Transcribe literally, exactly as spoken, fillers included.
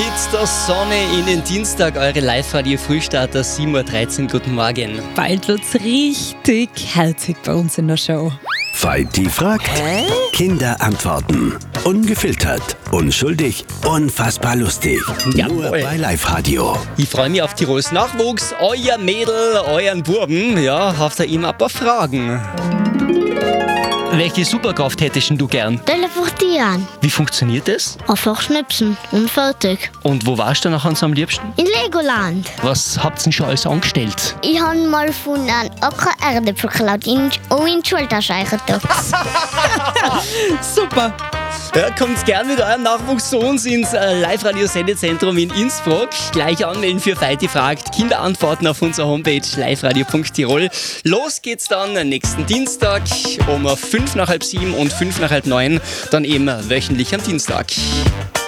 mit der Sonne in den Dienstag, eure Live-Radio-Frühstarter sieben Uhr dreizehn. Guten Morgen. Bald wird's richtig herzig bei uns in der Show. Veit fragt, Hä? Kinder antworten. Ungefiltert, unschuldig, unfassbar lustig. Jawohl. Nur bei Live-Radio. Ich freue mich auf Tirols Nachwuchs, euer Mädel, euren Buben. Ja, habt ihr immer ein paar Fragen. Welche Superkraft hättest du gern? Teleportieren. Wie funktioniert das? Einfach schnipsen und fertig. Und wo warst du nachher am liebsten? In Legoland. Was habt ihr denn schon alles angestellt? Ich habe mal von einem Acker Erde verklaut und in die Schultasche getan. Super. Ja, kommt gern mit eurem Nachwuchs zu uns ins äh, Live-Radio-Sendezentrum in Innsbruck. Gleich anmelden für Veit fragt. Kinder antworten auf unserer Homepage liveradio punkt tirol. Los geht's dann nächsten Dienstag um fünf nach halb sieben und fünf nach halb neun. Dann eben wöchentlich am Dienstag.